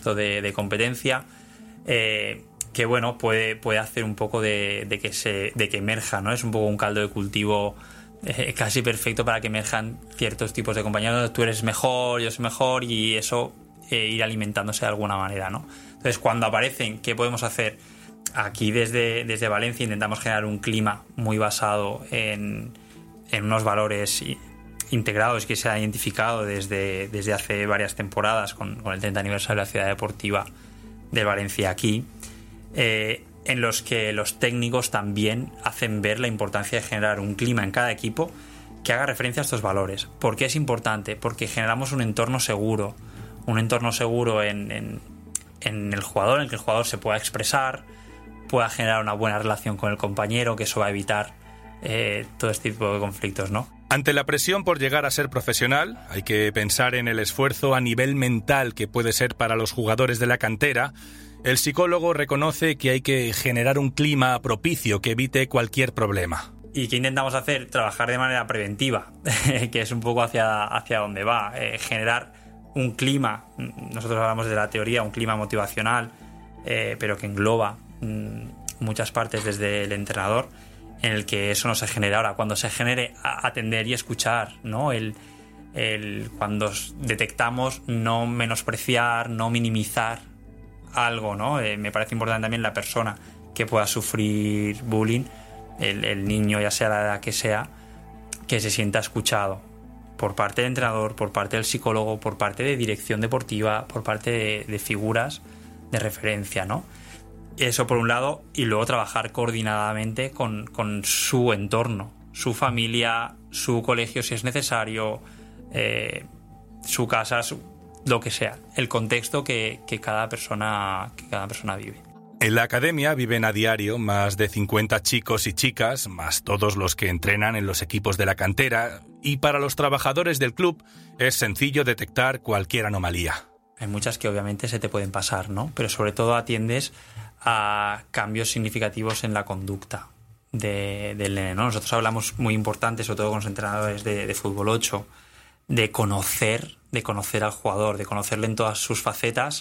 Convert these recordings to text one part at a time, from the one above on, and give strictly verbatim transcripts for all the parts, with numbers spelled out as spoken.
contexto de, de competencia, eh, que bueno, puede, puede hacer un poco de, de que se de que emerja, ¿no? Es un poco un caldo de cultivo eh, casi perfecto para que emerjan ciertos tipos de compañeros. Tú eres mejor, yo soy mejor, y eso eh, ir alimentándose de alguna manera, ¿no? Entonces, cuando aparecen, ¿qué podemos hacer? Aquí desde, desde Valencia intentamos generar un clima muy basado en, en unos valores integrados que se han identificado desde, desde hace varias temporadas con, con el treinta aniversario de la Ciudad Deportiva de Valencia aquí, eh, en los que los técnicos también hacen ver la importancia de generar un clima en cada equipo que haga referencia a estos valores. ¿Por qué es importante? Porque generamos un entorno seguro, un entorno seguro en, en, en el jugador, en el que el jugador se pueda expresar, pueda generar una buena relación con el compañero, que eso va a evitar eh, todo este tipo de conflictos, ¿no? Ante la presión por llegar a ser profesional, hay que pensar en el esfuerzo a nivel mental que puede ser para los jugadores de la cantera. El psicólogo reconoce que hay que generar un clima propicio que evite cualquier problema. ¿Y qué intentamos hacer? Trabajar de manera preventiva, que es un poco hacia, hacia donde va. Eh, generar un clima, nosotros hablamos de la teoría, un clima motivacional, eh, pero que engloba mmm, muchas partes desde el entrenador, en el que eso no se genera. Ahora, cuando se genere, atender y escuchar, ¿no? El, el, cuando detectamos, no menospreciar, no minimizar algo, ¿no? Eh, me parece importante también la persona que pueda sufrir bullying, el, el niño, ya sea la edad que sea, que se sienta escuchado por parte del entrenador, por parte del psicólogo, por parte de dirección deportiva, por parte de, de figuras de referencia, ¿no? Eso por un lado, y luego trabajar coordinadamente con, con su entorno, su familia, su colegio si es necesario, eh, su casa, su, lo que sea, el contexto que, que, cada persona, que cada persona vive. En la academia viven a diario más de cincuenta chicos y chicas, más todos los que entrenan en los equipos de la cantera, y para los trabajadores del club es sencillo detectar cualquier anomalía. Hay muchas que obviamente se te pueden pasar, ¿no? Pero sobre todo atiendes a cambios significativos en la conducta de, del nene, ¿no? Nosotros hablamos muy importante, sobre todo con los entrenadores de, de fútbol ocho, de conocer, de conocer al jugador, de conocerle en todas sus facetas,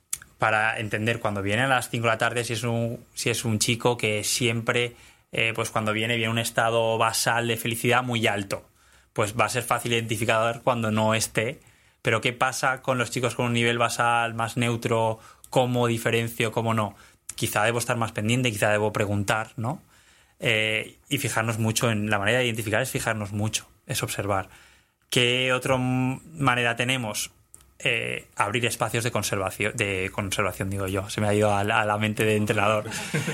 para entender cuando viene a las cinco de la tarde si es un, si es un chico que siempre, eh, pues cuando viene, viene un estado basal de felicidad muy alto. Pues va a ser fácil identificar cuando no esté. Pero ¿qué pasa con los chicos con un nivel basal más neutro? ¿Cómo diferencio, cómo no? Quizá debo estar más pendiente, quizá debo preguntar, ¿no? Eh, y fijarnos mucho en la manera de identificar, es fijarnos mucho, es observar. ¿Qué otra manera tenemos? Eh, abrir espacios de conservación, de conservación digo yo, se me ha ido a la, a la mente de entrenador,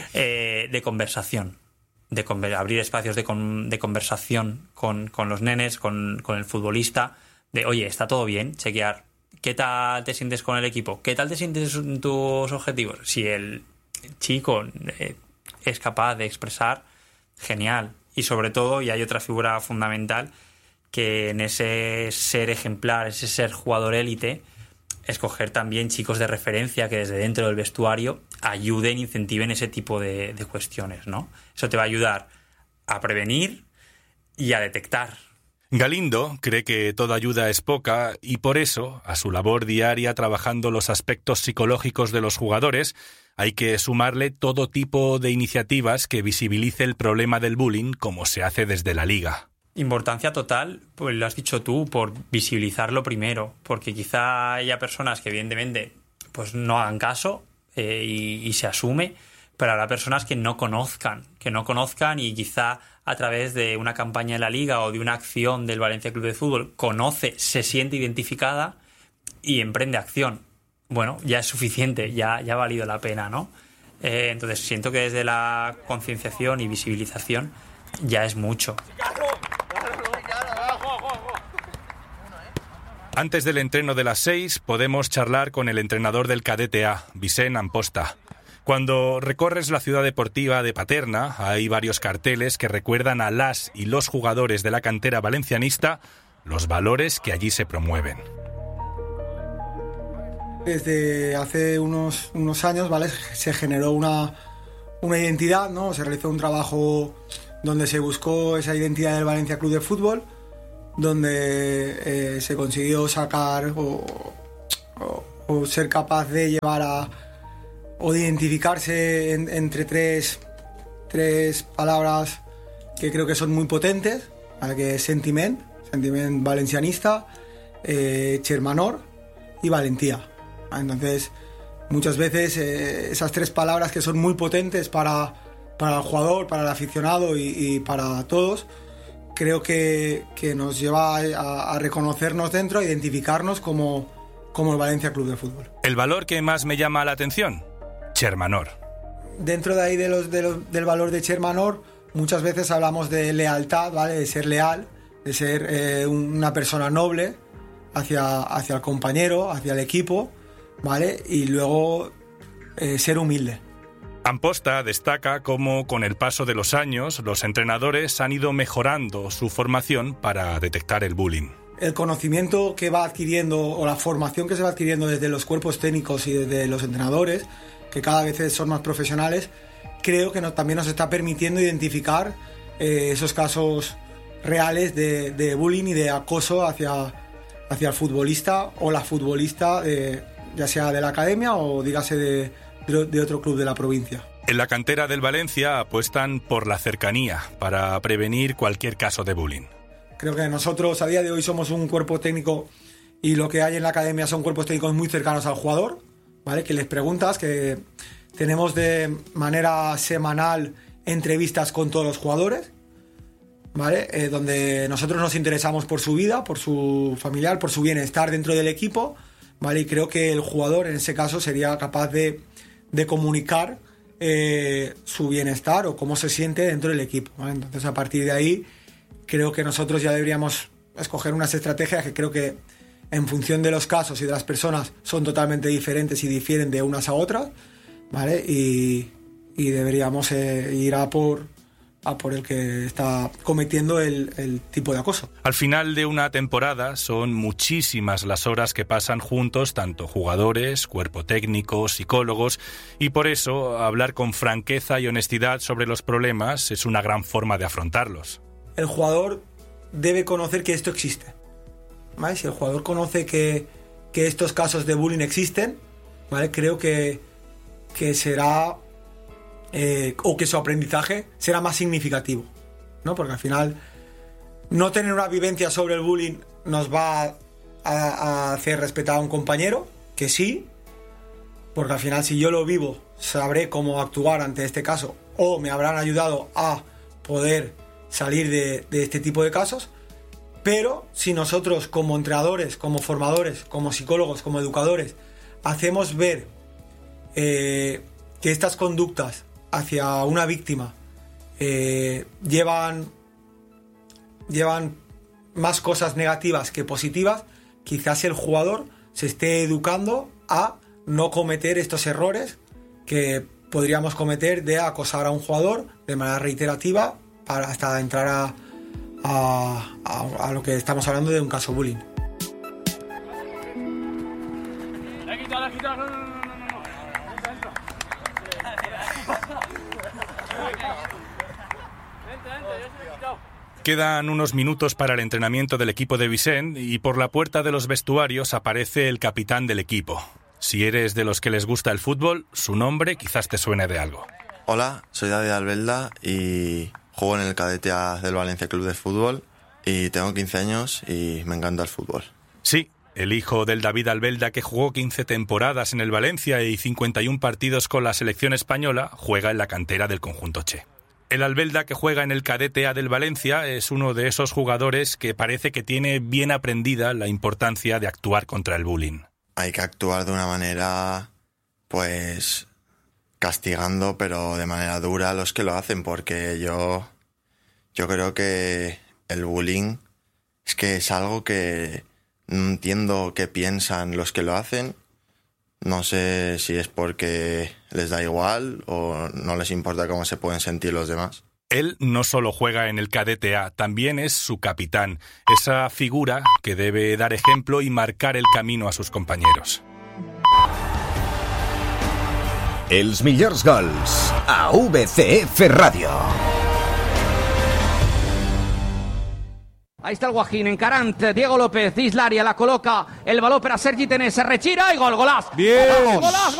eh, de conversación, de conver- abrir espacios de, con, de conversación con, con los nenes, con, con el futbolista, de oye, ¿está todo bien? Chequear, ¿qué tal te sientes con el equipo? ¿Qué tal te sientes en tus objetivos? Si el chico eh, es capaz de expresar, genial. Y sobre todo, y hay otra figura fundamental, que en ese ser ejemplar, ese ser jugador élite, escoger también chicos de referencia que desde dentro del vestuario ayuden, incentiven ese tipo de, de cuestiones, ¿no? Eso te va a ayudar a prevenir y a detectar. Galindo cree que toda ayuda es poca y por eso, a su labor diaria trabajando los aspectos psicológicos de los jugadores, hay que sumarle todo tipo de iniciativas que visibilice el problema del bullying, como se hace desde la Liga. Importancia total, pues lo has dicho tú, por visibilizarlo primero, porque quizá haya personas que evidentemente pues no hagan caso eh, y, y se asume, pero habrá personas que no conozcan, que no conozcan y quizá a través de una campaña en la Liga o de una acción del Valencia Club de Fútbol conoce, se siente identificada y emprende acción. Bueno, ya es suficiente, ya, ya ha valido la pena, ¿no? Eh, entonces siento que desde la concienciación y visibilización ya es mucho. Antes del entreno de las seis podemos charlar con el entrenador del Cadete A, Vicent Amposta. Cuando recorres la ciudad deportiva de Paterna hay varios carteles que recuerdan a las y los jugadores de la cantera valencianista los valores que allí se promueven. Desde hace unos, unos años, ¿vale?, se generó una, una identidad, ¿no? Se realizó un trabajo donde se buscó esa identidad del Valencia Club de Fútbol, donde eh, se consiguió sacar o, o, o ser capaz de llevar a o de identificarse en, entre tres, tres palabras que creo que son muy potentes, ¿vale? Que es sentiment, sentiment valencianista, eh, Chermanor y valentía. Entonces, muchas veces eh, esas tres palabras que son muy potentes para, para el jugador, para el aficionado y, y para todos, creo que, que nos lleva a, a reconocernos dentro, a identificarnos como, como el Valencia Club de Fútbol. ¿El valor que más me llama la atención? Chermanor. Dentro de ahí de los, de los, del valor de Chermanor, muchas veces hablamos de lealtad, ¿vale? De ser leal, de ser eh, una persona noble hacia, hacia el compañero, hacia el equipo, ¿vale? Y luego eh, ser humilde. Amposta destaca cómo con el paso de los años los entrenadores han ido mejorando su formación para detectar el bullying. El conocimiento que va adquiriendo o la formación que se va adquiriendo desde los cuerpos técnicos y desde los entrenadores, que cada vez son más profesionales, creo que nos, también nos está permitiendo identificar eh, esos casos reales de, de bullying y de acoso hacia, hacia el futbolista o la futbolista, eh, ya sea de la academia o dígase de, de, de otro club de la provincia. En la cantera del Valencia apuestan por la cercanía para prevenir cualquier caso de bullying. Creo que nosotros a día de hoy somos un cuerpo técnico y lo que hay en la academia son cuerpos técnicos muy cercanos al jugador, ¿vale? Que les preguntas, que tenemos de manera semanal entrevistas con todos los jugadores, ¿vale? Eh, donde nosotros nos interesamos por su vida, por su familiar, por su bienestar dentro del equipo, ¿vale? Y creo que el jugador en ese caso sería capaz de, de comunicar eh, su bienestar o cómo se siente dentro del equipo, ¿vale? Entonces, a partir de ahí, creo que nosotros ya deberíamos escoger unas estrategias que creo que en función de los casos y de las personas son totalmente diferentes y difieren de unas a otras, ¿vale? Y, y deberíamos eh, ir a por, a por el que está cometiendo el, el tipo de acoso. Al final de una temporada son muchísimas las horas que pasan juntos, tanto jugadores, cuerpo técnico, psicólogos, y por eso hablar con franqueza y honestidad sobre los problemas es una gran forma de afrontarlos. El jugador debe conocer que esto existe, ¿vale? Si el jugador conoce que, que estos casos de bullying existen, ¿vale? Creo que, que será eh, o que su aprendizaje será más significativo, ¿no? Porque al final no tener una vivencia sobre el bullying nos va a, a hacer respetar a un compañero, que sí, porque al final si yo lo vivo sabré cómo actuar ante este caso o me habrán ayudado a poder salir de, de este tipo de casos. Pero si nosotros como entrenadores, como formadores, como psicólogos, como educadores hacemos ver eh, que estas conductas hacia una víctima eh, llevan, llevan más cosas negativas que positivas, quizás el jugador se esté educando a no cometer estos errores que podríamos cometer de acosar a un jugador de manera reiterativa para hasta entrar a, a, a, a lo que estamos hablando de un caso bullying. Quedan unos minutos para el entrenamiento del equipo de Vicent y por la puerta de los vestuarios aparece el capitán del equipo. Si eres de los que les gusta el fútbol, su nombre quizás te suene de algo. Hola, soy David Albelda y juego en el cadete A del Valencia Club de Fútbol y tengo quince años y me encanta el fútbol. Sí, el hijo del David Albelda, que jugó quince temporadas en el Valencia y cincuenta y un partidos con la selección española, juega en la cantera del conjunto Che. El Albelda, que juega en el cadete A del Valencia, es uno de esos jugadores que parece que tiene bien aprendida la importancia de actuar contra el bullying. Hay que actuar de una manera, pues, castigando, pero de manera dura a los que lo hacen, porque yo, yo creo que el bullying es que es algo que no entiendo qué piensan los que lo hacen. No sé si es porque les da igual o no les importa cómo se pueden sentir los demás. Él no solo juega en el cadete A, también es su capitán, esa figura que debe dar ejemplo y marcar el camino a sus compañeros. Els millors gols a V C F Ràdio. Ahí está el Guajín, encarant, Diego López, Islaria la coloca, el baló per a Sergi Tené, se retira i gol, golaç! Bien! Golaç, golaç,